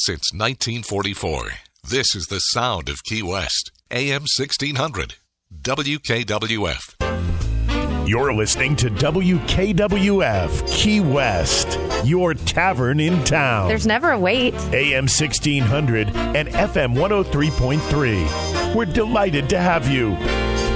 since 1944. This is the sound of Key West. AM 1600. WKWF. You're listening to WKWF Key West, your tavern in town. There's never a wait. AM 1600 and FM 103.3. We're delighted to have you.